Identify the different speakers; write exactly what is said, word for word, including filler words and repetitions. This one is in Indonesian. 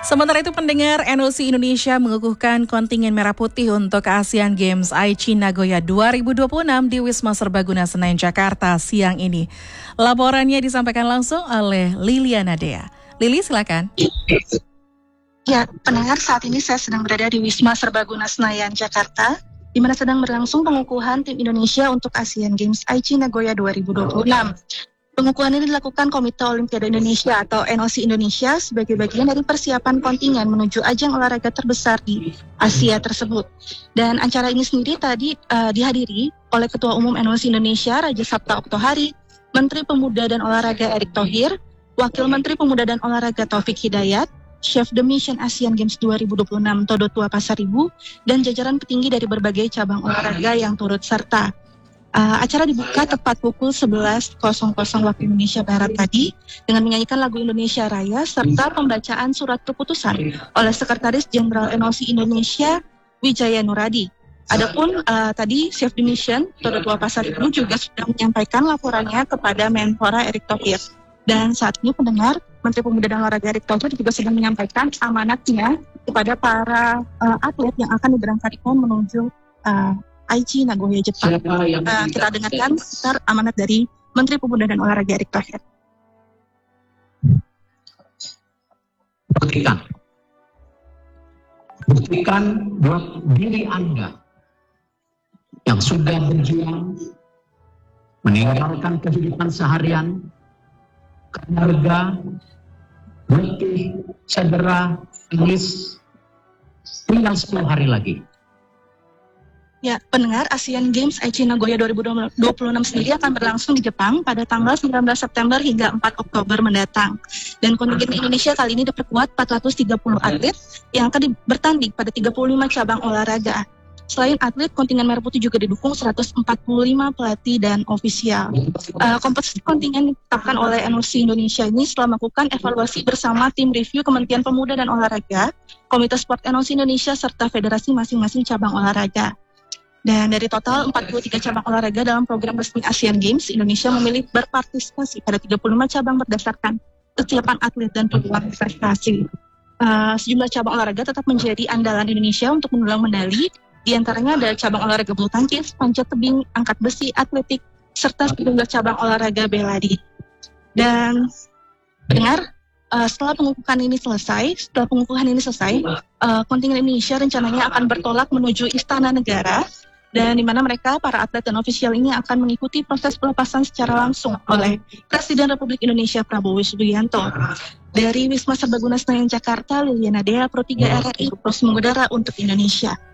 Speaker 1: Sementara itu pendengar, N O C Indonesia mengukuhkan kontingen merah putih untuk Asian Games Aichi Nagoya dua ribu dua puluh enam di Wisma Serbaguna Senayan, Jakarta siang ini. Laporannya disampaikan langsung oleh Liliana Dea. Lili, silakan.
Speaker 2: Ya, pendengar, saat ini saya sedang berada di Wisma Serbaguna Senayan, Jakarta, di mana sedang berlangsung pengukuhan tim Indonesia untuk Asian Games Aichi Nagoya dua ribu dua puluh enam. Pengukuhan ini dilakukan Komite Olimpiade Indonesia atau N O C Indonesia sebagai bagian dari persiapan kontingen menuju ajang olahraga terbesar di Asia tersebut. Dan acara ini sendiri tadi uh, dihadiri oleh Ketua Umum N O C Indonesia Raja Sabta Oktohari, Menteri Pemuda dan Olahraga Erick Thohir, Wakil Menteri Pemuda dan Olahraga Taufik Hidayat, Chef de Mission Asian Games dua ribu dua puluh enam Todo Tua Pasaribu, dan jajaran petinggi dari berbagai cabang olahraga yang turut serta. Uh, acara dibuka tepat pukul sebelas waktu Indonesia Barat tadi dengan menyanyikan lagu Indonesia Raya serta pembacaan surat keputusan oleh Sekretaris Jenderal N O C Indonesia Wijaya Nuradi. Adapun uh, tadi Chef de Mission Todo Tua Pasaribu juga sudah menyampaikan laporannya kepada Menpora Erick Thohir. Dan saat ini pendengar, Menteri Pemuda dan Olahraga Erick Thohir juga sedang menyampaikan amanatnya kepada para uh, atlet yang akan diberangkatkan menuju uh, Aichi Nagoya Jepang. Uh, kita dengarkan sebentar amanat dari Menteri Pemuda dan Olahraga Erick Thohir.
Speaker 3: Buktikan, buktikan buat diri Anda yang sudah berjuang, meninggalkan kehidupan seharian, keluarga, letih, cedera, tangis, tinggal sepuluh hari lagi.
Speaker 2: Ya, pendengar, Asian Games Aichi Nagoya dua ribu dua puluh enam sendiri akan berlangsung di Jepang pada tanggal sembilan belas September hingga empat Oktober mendatang. Dan kontingen Indonesia kali ini diperkuat empat ratus tiga puluh atlet yang akan bertanding pada tiga puluh lima cabang olahraga. Selain atlet, kontingen merah putih juga didukung seratus empat puluh lima pelatih dan ofisial. Uh, komposisi kontingen ditetapkan oleh N O C Indonesia ini setelah melakukan evaluasi bersama tim review Kementerian Pemuda dan Olahraga, Komite Sport N O C Indonesia, serta federasi masing-masing cabang olahraga. Dan dari total empat puluh tiga cabang olahraga dalam program resmi Asian Games, Indonesia memilih berpartisipasi pada tiga puluh lima cabang berdasarkan kesiapan atlet dan peluang prestasi. Uh, sejumlah cabang olahraga tetap menjadi andalan Indonesia untuk mendulang medali. Di antaranya ada cabang olahraga bulu tangkis, panjat tebing, angkat besi, atletik, serta sejumlah cabang olahraga bela diri. Dan dengar, uh, setelah pengukuhan ini selesai, setelah pengukuhan ini selesai, uh, kontingen Indonesia rencananya akan bertolak menuju Istana Negara, dan di mana mereka, para atlet dan ofisial ini akan mengikuti proses pelepasan secara langsung oleh Presiden Republik Indonesia Prabowo Subianto. Dari Wisma Serbaguna Senayan, Jakarta, Liliana Dea, Pro tiga R R I, Pos mengudara untuk Indonesia.